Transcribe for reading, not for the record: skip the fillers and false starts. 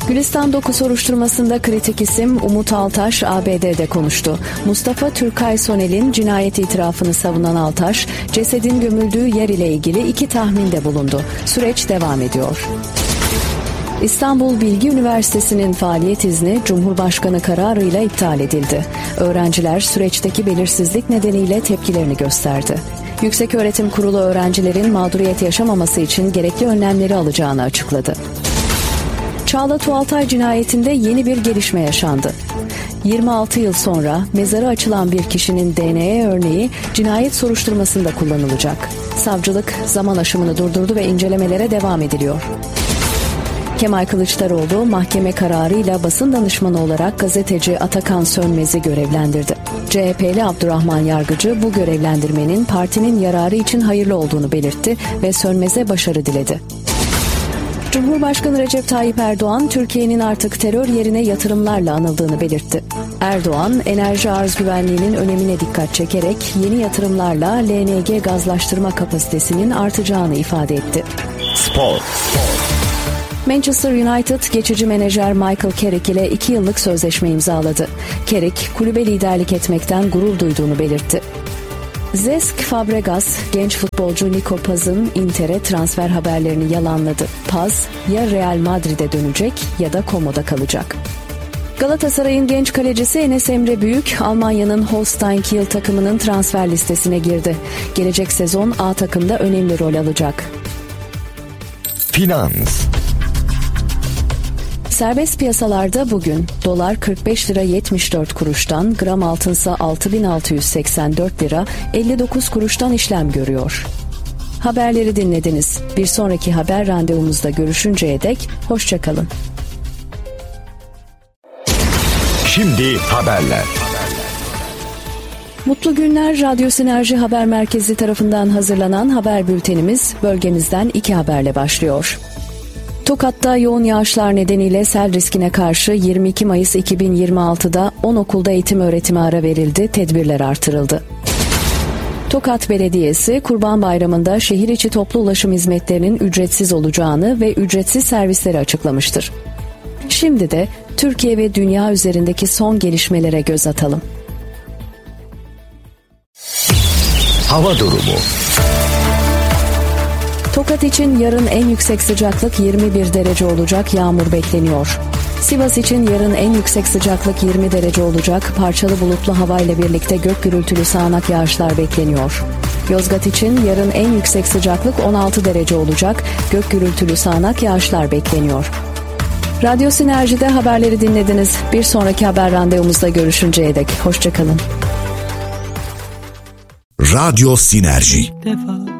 Gülistan Doku soruşturmasında kritik isim Umut Altaş ABD'de konuştu. Mustafa Türkay Sonel'in cinayet itirafını savunan Altaş, cesedin gömüldüğü yer ile ilgili 2 tahminde bulundu. Süreç devam ediyor. İstanbul Bilgi Üniversitesi'nin faaliyet izni Cumhurbaşkanı kararıyla iptal edildi. Öğrenciler süreçteki belirsizlik nedeniyle tepkilerini gösterdi. Yükseköğretim Kurulu öğrencilerin mağduriyet yaşamaması için gerekli önlemleri alacağını açıkladı. Çağla Tuğaltay cinayetinde yeni bir gelişme yaşandı. 26 yıl sonra mezarı açılan bir kişinin DNA örneği cinayet soruşturmasında kullanılacak. Savcılık zaman aşımını durdurdu ve incelemelere devam ediliyor. Kemal Kılıçdaroğlu mahkeme kararıyla basın danışmanı olarak gazeteci Atakan Sönmez'i görevlendirdi. CHP'li Abdurrahman Yargıcı bu görevlendirmenin partinin yararı için hayırlı olduğunu belirtti ve Sönmez'e başarı diledi. Cumhurbaşkanı Recep Tayyip Erdoğan, Türkiye'nin artık terör yerine yatırımlarla anıldığını belirtti. Erdoğan, enerji arz güvenliğinin önemine dikkat çekerek yeni yatırımlarla LNG gazlaştırma kapasitesinin artacağını ifade etti. Spor. Manchester United geçici menajer Michael Carrick ile 2 yıllık sözleşme imzaladı. Carrick, kulübe liderlik etmekten gurur duyduğunu belirtti. Cesc Fabregas, genç futbolcu Nico Paz'ın Inter'e transfer haberlerini yalanladı. Paz, ya Real Madrid'e dönecek ya da Como'da kalacak. Galatasaray'ın genç kalecisi Enes Emre Büyük, Almanya'nın Holstein Kiel takımının transfer listesine girdi. Gelecek sezon A takımda önemli rol alacak. Finans. Serbest piyasalarda bugün dolar 45 lira 74 kuruştan, gram altınsa 6.684 lira 59 kuruştan işlem görüyor. Haberleri dinlediniz. Bir sonraki haber randevumuzda görüşünceye dek hoşça kalın. Şimdi haberler. Mutlu günler. Radyo Sinerji Haber Merkezi tarafından hazırlanan haber bültenimiz bölgemizden 2 haberle başlıyor. Tokat'ta yoğun yağışlar nedeniyle sel riskine karşı 22 Mayıs 2026'da 10 okulda eğitim öğretime ara verildi, tedbirler artırıldı. Tokat Belediyesi, Kurban Bayramı'nda şehir içi toplu ulaşım hizmetlerinin ücretsiz olacağını ve ücretsiz servisleri açıklamıştır. Şimdi de Türkiye ve dünya üzerindeki son gelişmelere göz atalım. Hava durumu. Tokat için yarın en yüksek sıcaklık 21 derece olacak, yağmur bekleniyor. Sivas için yarın en yüksek sıcaklık 20 derece olacak, parçalı bulutlu havayla birlikte gök gürültülü sağanak yağışlar bekleniyor. Yozgat için yarın en yüksek sıcaklık 16 derece olacak, gök gürültülü sağanak yağışlar bekleniyor. Radyo Sinerji'de haberleri dinlediniz. Bir sonraki haber randevumuzda görüşünceye dek hoşça kalın. Radyo Sinerji.